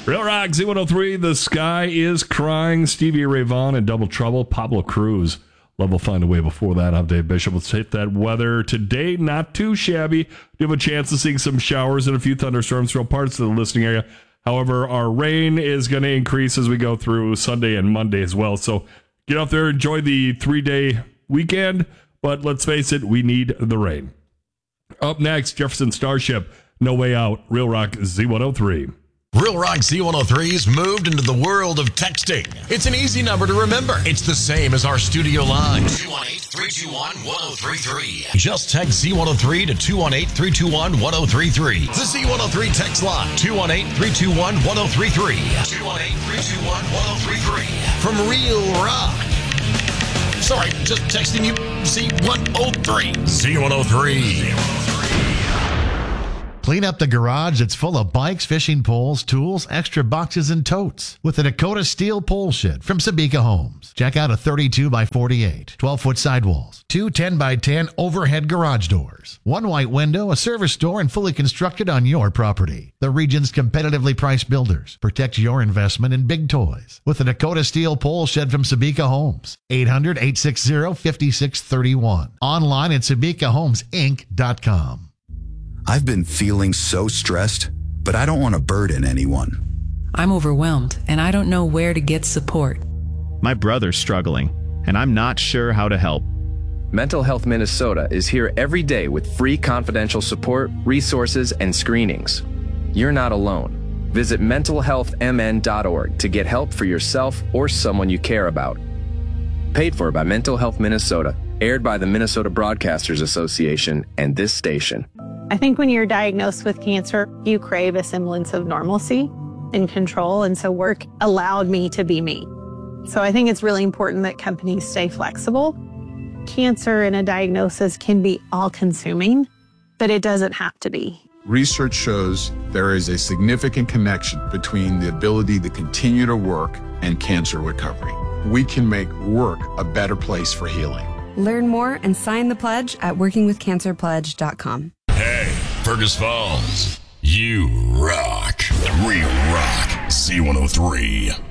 Real Rock Z103, The Sky is Crying. Stevie Ray Vaughan in Double Trouble. Pablo Cruz, Love Will Find a Way. Before that, I'm Dave Bishop. Let's hit that weather today. Not too shabby. You have a chance of seeing some showers and a few thunderstorms throughout parts of the listening area. However, our rain is going to increase as we go through Sunday and Monday as well. So get out there, enjoy the 3-day weekend. But let's face it, we need the rain. Up next, Jefferson Starship, No Way Out. Real Rock Z103. Real Rock Z103's moved into the world of texting. It's an easy number to remember. It's the same as our studio line. 218-321-1033. Just text Z103 to 218-321-1033. The Z103 text line. 218-321-1033. 218-321-1033. From Real Rock. Sorry, just texting you Z103. Z103. Clean up the garage that's full of bikes, fishing poles, tools, extra boxes, and totes with the Dakota Steel Pole Shed from Sabika Homes. Check out a 32 by 48, 12-foot sidewalls, 2 10 by 10 overhead garage doors, 1 white window, a service door, and fully constructed on your property. The region's competitively priced builders. Protect your investment in big toys with the Dakota Steel Pole Shed from Sabika Homes. 800-860-5631. Online at SabikaHomesInc.com. I've been feeling so stressed, but I don't want to burden anyone. I'm overwhelmed, and I don't know where to get support. My brother's struggling, and I'm not sure how to help. Mental Health Minnesota is here every day with free confidential support, resources, and screenings. You're not alone. Visit mentalhealthmn.org to get help for yourself or someone you care about. Paid for by Mental Health Minnesota, aired by the Minnesota Broadcasters Association and this station. I think when you're diagnosed with cancer, you crave a semblance of normalcy and control, and so work allowed me to be me. So I think it's really important that companies stay flexible. Cancer and a diagnosis can be all-consuming, but it doesn't have to be. Research shows there is a significant connection between the ability to continue to work and cancer recovery. We can make work a better place for healing. Learn more and sign the pledge at workingwithcancerpledge.com. Hey, Fergus Falls, you rock. Real Rock Z103.